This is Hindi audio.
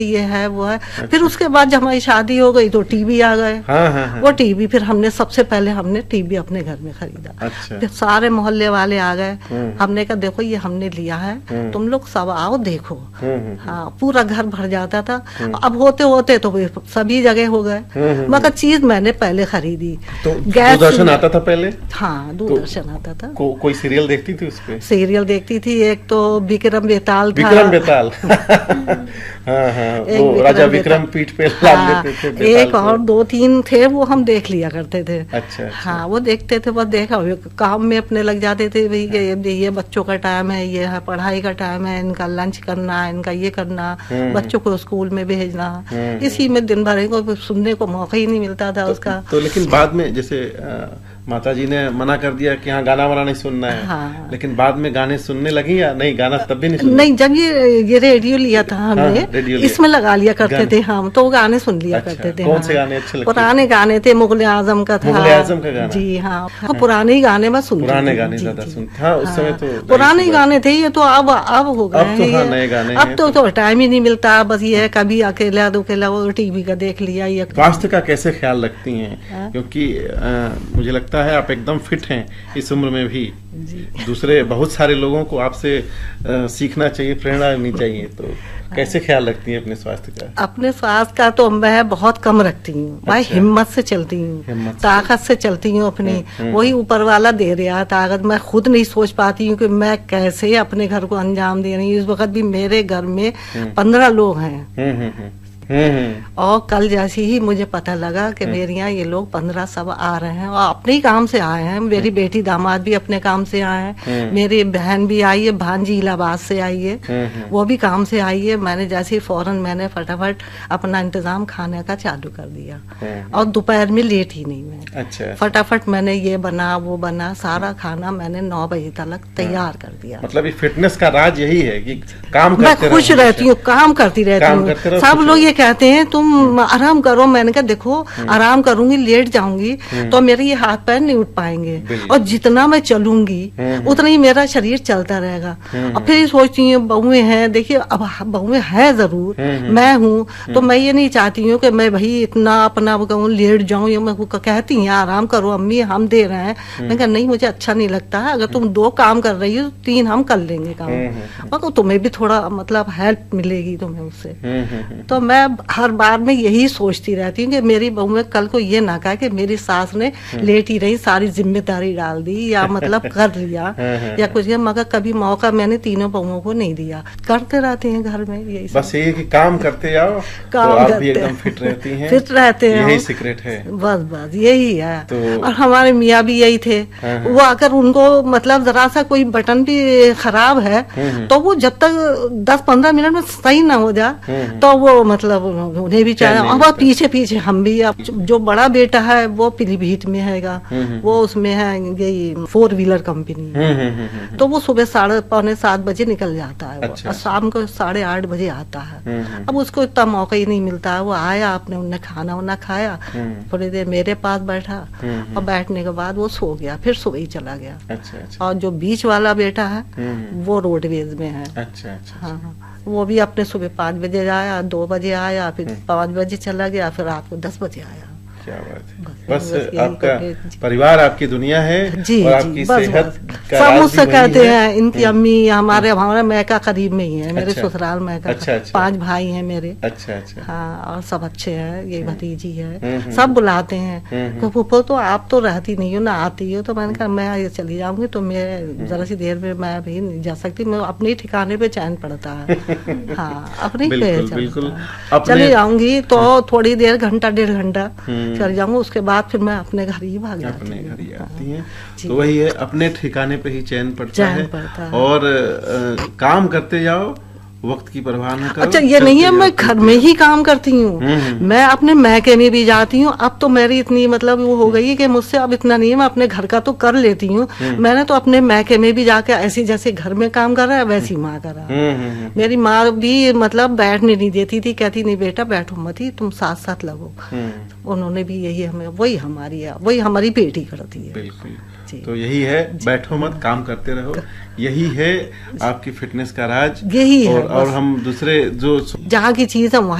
ये है वो है। फिर उसके बाद जब हमारी शादी हो गई तो टीवी आ गए। हाँ। वो टीवी फिर हमने सबसे पहले हमने टीवी अपने घर में खरीदा। अच्छा। फिर सारे मोहल्ले वाले आ गए। हमने कहा देखो ये हमने लिया है, तुम लोग सब आओ देखो। हाँ, पूरा घर भर जाता था। अब होते होते तो सभी जगह हो गए। मगर चीज मैंने पहले खरीदी। तो दूरदर्शन आता था पहले? हाँ, दूरदर्शन आता था। कोई सीरियल देखती थी उसपे? सीरियल देखती थी। एक तो विक्रम बेताल था। विक्रम बेताल। हाँ, वो राजा विक्रम पीठ पे लाद लेते थे। एक और 2-3 थे वो हम देख लिया करते थे। अच्छा। हाँ, वो देखते थे, बस देखा काम में अपने लग जाते थे भाई। ये बच्चों का टाइम है, ये है पढ़ाई का टाइम है, इनका लंच करना, इनका ये करना, बच्चों को स्कूल में भेजना, इसी में दिन भर को सुनने को मौका ही नहीं मिलता था उसका। तो लेकिन बाद में जैसे माता जी ने मना कर दिया कि हाँ गाना वाना नहीं सुनना है। हाँ। लेकिन बाद में गाने सुनने लगी या नहीं? गाना तब भी नहीं सुनना? नहीं, जब ये रेडियो लिया था हमने, हाँ, इसमें लगा लिया करते थे हम, तो गाने सुन लिया करते थे। कौन से गाने अच्छे लगते? पुराने गाने थे, मुगल आजम का था। मुगल आजम का गाना? जी हाँ, पुराने ही गाने में सुनते। पुराने गाने ज्यादा सुनते। हाँ, उस समय तो पुराने गाने थे। ये तो अब हो गए हैं नए गाने। अब तो टाइम ही नहीं मिलता। बस ये है कभी अकेला दुकेला वो टीवी का देख लिया। ये स्वास्थ्य का कैसे ख्याल रखती हैं? क्योंकि मुझे लगता है आप एकदम फिट हैं इस उम्र में भी। दूसरे बहुत सारे लोगों को आपसे सीखना चाहिए, प्रेरणा लेनी चाहिए। तो कैसे ख्याल रखती हैं अपने स्वास्थ्य का? अपने स्वास्थ्य का तो मैं बहुत कम रखती हूँ। मैं हिम्मत से चलती हूँ, ताकत से चलती हूँ अपनी। वही ऊपर वाला दे रहा है ताकत। मैं खुद नहीं सोच पाती हूँ कि मैं कैसे अपने घर को अंजाम दे रही हूँ। इस वक्त भी मेरे घर में 15 लोग हैं। और कल जैसे ही मुझे पता लगा कि मेरे यहाँ ये लोग 15 सब आ रहे हैं और अपने ही काम से आए हैं। मेरी बेटी दामाद भी अपने काम से आए हैं। मेरी बहन भी आई है, भांजी इलाहाबाद से आई है, वो भी काम से आई है। मैंने जैसे ही फौरन मैंने फटाफट अपना इंतजाम खाने का चालू कर दिया। और दोपहर में लेट ही नहीं मैं। अच्छा। फटाफट मैंने ये बना वो बना, सारा खाना मैंने 9 बजे तक तैयार कर दिया। मतलब ये फिटनेस का राज यही है कि काम करते मैं खुश रहती हूँ, काम करती रहती हूँ। सब लोग ये कहते हैं तुम आराम करो। मैंने कहा देखो, आराम करूंगी, लेट जाऊंगी तो मेरे ये हाथ पैर नहीं उठ पाएंगे। और जितना मैं चलूंगी उतना ही मेरा शरीर चलता रहेगा। और फिर सोचती हूँ बहुएं हैं, देखिए अब बहुएं हैं जरूर, मैं हूँ, तो मैं ये नहीं चाहती हूँ कि मैं भाई इतना अपना कहूँ लेट जाऊँ। ये मैं कहती हूँ आराम करो अम्मी, हम दे रहे हैं। मैंने कहा नहीं, मुझे अच्छा नहीं लगता है। अगर तुम 2 काम कर रही हो तो 3 हम कर लेंगे काम। मगर तुम्हें भी थोड़ा मतलब हेल्प मिलेगी तुम्हें उससे। तो मैं हर बार में यही सोचती रहती हूँ कि मेरी बहू में कल को ये ना कहा कि मेरी सास ने लेटी रही, सारी जिम्मेदारी डाल दी या मतलब कर लिया या कुछ। मगर कभी मौका मैंने तीनों बहुओं को नहीं दिया। करते रहते हैं घर में यही। बस ये कि काम करते जाओ, काम तो आप भी एकदम फिट रहती हैं। फिट रहते हैं, यही सीक्रेट है। बस यही है। तो और हमारे मियाँ भी यही थे। वो अगर उनको मतलब जरा सा कोई बटन भी खराब है तो वो जब तक 10-15 मिनट में सही ना हो जाए तो वो मतलब उन्हें भी चाहे। और पीछे पीछे हम भी। अब जो बड़ा बेटा है वो पीलीभीत में हैगा, वो उसमें है यही 4 व्हीलर कंपनी। तो वो सुबह 6:45-7 बजे निकल जाता है। अच्छा। और शाम को 8:30 बजे आता है। अब उसको इतना मौका ही नहीं मिलता है। वो आया, आपने उन्हें खाना वाना खाया, थोड़ी देर मेरे पास बैठा और बैठने के बाद वो सो गया, फिर सुबह ही चला गया। अच्छा। और जो बीच वाला बेटा है वो रोडवेज में है। अच्छा। हाँ, वो भी अपने सुबह 5 बजे आया, 2 बजे आया, फिर 5 बजे चला गया, फिर रात को 10 बजे आया। क्या बात है। बस आपका परिवार आपकी दुनिया है। जी, और आपकी सेहत का सब राज मुझसे भी कहते वही है। हैं। इनकी अम्मी हमारा मैका करीब में ही है, मेरे ससुराल मैका। अच्छा। 5 भाई हैं मेरे। अच्छा। हाँ, और सब अच्छे हैं। ये भतीजी है, सब बुलाते हैं। फूफो तो आप तो रहती नहीं हो ना, आती हो। तो मैंने कहा मैं ये चली जाऊंगी तो मैं जरा सी देर में मैं भी नहीं जा सकती। मैं अपने ठिकाने पे चैन पड़ता है। हाँ, अपने बिल्कुल चली जाऊंगी तो थोड़ी देर, घंटा 1.5 घंटा चली जाऊंगी। उसके बाद फिर मैं अपने घर ही भाग जाती हूँ। अपने घर ही आती हैं। तो वही है, अपने ठिकाने पे ही चैन पड़ता है। और काम करते जाओ, वक्त की परवाह न करो। अच्छा, ये नहीं है मैं घर में ही काम करती हूँ, मैं अपने मैके में भी जाती हूँ। अब तो मेरी इतनी मतलब वो हो गई है कि मुझसे अब इतना नहीं है। मैं अपने घर का तो कर लेती हूँ। मैंने तो अपने मैके में भी जाके ऐसी जैसे घर में काम कर रहा है वैसी माँ करा। मेरी माँ भी मतलब बैठने नहीं देती थी, कहती नहीं बेटा बैठो मत ही, तुम साथ साथ लगो। उन्होंने भी यही हमें, वही हमारी बेटी करती है। बिल्कुल। तो यही है, बैठो मत, काम करते रहो, यही है आपकी फिटनेस का राज। यही है और हम दूसरे जो जहाँ की चीज है